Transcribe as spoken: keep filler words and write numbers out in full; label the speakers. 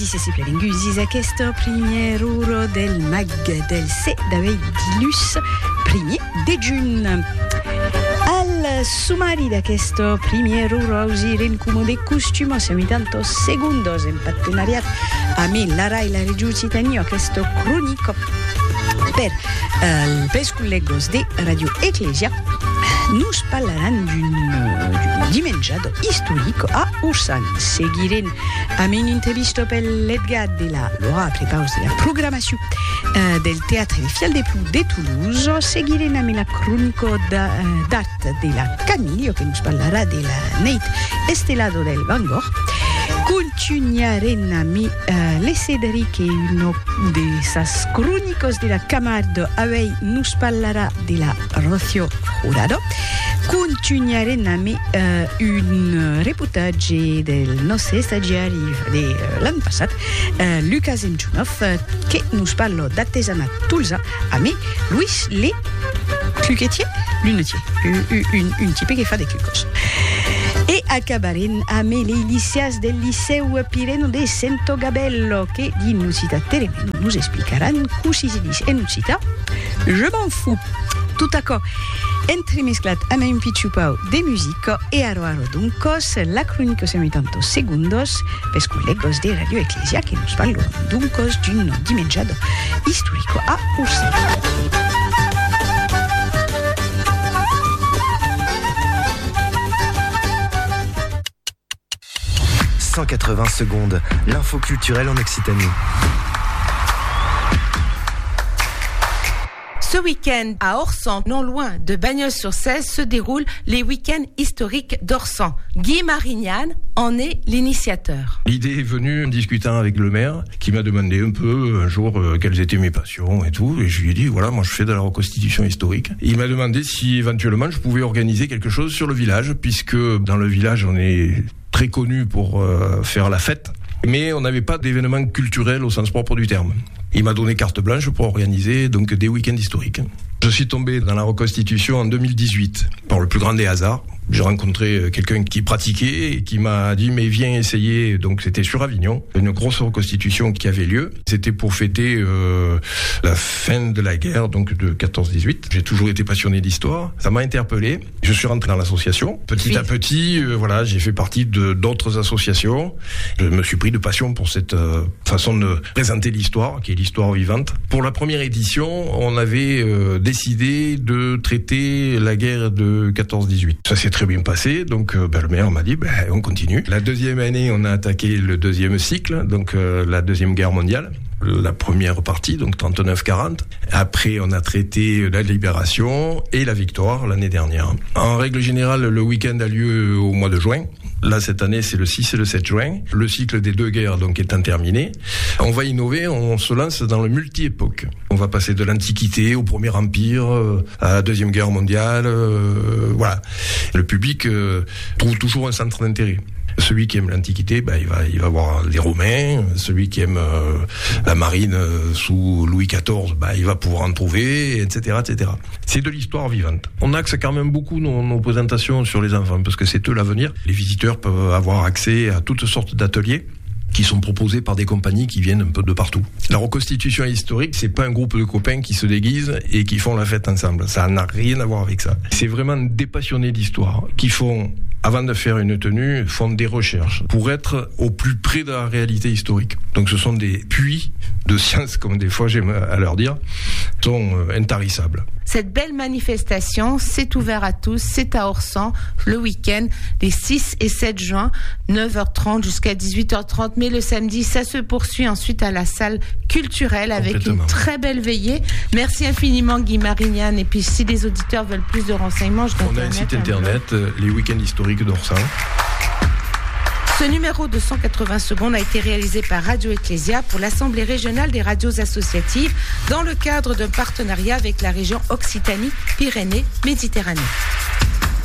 Speaker 1: si Plengusis a questo primieruro del mag del se d'avei dilus primi de giun. Al sumari da questo primieruro ausire in cumo de costumo siamo tanto segundos in partenariat a me la Rai la Regiu Cittadino a questo cronico per uh, il pescullegos de Radio Ecclesia nos parleran d'un, d'un dimengiado historico a Ursan. Seguiren a min intervisto per l'Edgar de la Loa prepaus de la programmazione uh, del Teatre de Fial de Plou de Toulouse. Seguiren a mi la cronico da, uh, d'art de la Camillo que nos parlerà de la Neit Estelado del Van Gogh. Continuaren a mi uh, le sederi que uno de esas crónicos de la Camardo avei nos parlarà de la Rocío Jurado. Continuaren a mi uh, un reportage del nostre stagiari de uh, l'any passat, uh, Lucas Enchunov, uh, que nos parlo d'artesanat tulsa a mi Luis Le Cluquetier, lunetier, un, un, un type che fa des clucos. E acabaren a me le inicias del Liceu Pireno de Sento Gabello che di Nucita Teremeno nous explicaran così si dice en Nucita. Je m'en fous. Tout accord entremesclat a me un picciupau de musico e aro aro duncos la cronica semitanto segundos pescullegos de Radio Ecclesia che nos parlo duncos d'un dimengiado historico a Ursa.
Speaker 2: cent quatre-vingts secondes, l'info culturelle en Occitanie.
Speaker 3: Ce week-end, à Orsan, non loin de Bagnols-sur-Cèze, se déroulent les week-ends historiques d'Orsan. Guy Marignan en est l'initiateur.
Speaker 4: L'idée est venue en discutant avec le maire, qui m'a demandé un peu, un jour, euh, quelles étaient mes passions et tout. Et je lui ai dit, voilà, moi je fais de la reconstitution historique. Il m'a demandé si éventuellement je pouvais organiser quelque chose sur le village, puisque dans le village, on est très connu pour euh, faire la fête. Mais on n'avait pas d'événements culturels au sens propre du terme. Il m'a donné carte blanche pour organiser donc des week-ends historiques. Je suis tombé dans la reconstitution en deux mille dix-huit, par le plus grand des hasards. J'ai rencontré quelqu'un qui pratiquait et qui m'a dit « mais viens essayer ». Donc c'était sur Avignon, une grosse reconstitution qui avait lieu. C'était pour fêter euh, la fin de la guerre, donc de quatorze dix-huit. J'ai toujours été passionné d'histoire. Ça m'a interpellé. Je suis rentré dans l'association. Petit oui. à petit, euh, voilà, j'ai fait partie de d'autres associations. Je me suis pris de passion pour cette euh, façon de présenter l'histoire, qui est l'histoire vivante. Pour la première édition, on avait euh, décidé de traiter la guerre de quatorze dix-huit. Ça s'est très bien passé, donc euh, ben, le maire m'a dit ben, on continue. La deuxième année, on a attaqué le deuxième cycle, donc euh, la deuxième guerre mondiale. La première partie, donc trente-neuf quarante. Après, on a traité la libération et la victoire l'année dernière. En règle générale, le week-end a lieu au mois de juin. Là, cette année, c'est le six et le sept juin. Le cycle des deux guerres, donc, étant terminé. On va innover, on se lance dans le multi-époque. On va passer de l'Antiquité au Premier Empire, euh, à la Deuxième Guerre mondiale, euh, voilà. Le public euh, trouve toujours un centre d'intérêt. Celui qui aime l'Antiquité, bah, il va, il va voir les Romains. Celui qui aime euh, la marine euh, sous Louis quatorze, bah, il va pouvoir en trouver, et cetera, et cetera. C'est de l'histoire vivante. On axe quand même beaucoup nos, nos présentations sur les enfants, parce que c'est eux l'avenir. Les visiteurs peuvent avoir accès à toutes sortes d'ateliers qui sont proposés par des compagnies qui viennent un peu de partout. La reconstitution historique, c'est pas un groupe de copains qui se déguisent et qui font la fête ensemble. Ça n'a rien à voir avec ça. C'est vraiment des passionnés d'histoire qui font, avant de faire une tenue, font des recherches pour être au plus près de la réalité historique. Donc ce sont des puits de science, comme des fois j'aime à leur dire, sont intarissables.
Speaker 3: Cette belle manifestation, c'est ouvert à tous, c'est à Orsan, le week-end, les six et sept juin, neuf heures trente jusqu'à dix-huit heures trente. Mais le samedi, ça se poursuit ensuite à la salle culturelle avec une très belle veillée. Merci infiniment Guy Marignan. Et puis si les auditeurs veulent plus de renseignements, je dois
Speaker 4: On a un site internet, euh, les week-ends historiques d'Orsan.
Speaker 3: Ce numéro de cent quatre-vingts secondes a été réalisé par Radio Ecclesia pour l'Assemblée régionale des radios associatives dans le cadre d'un partenariat avec la région Occitanie-Pyrénées-Méditerranée.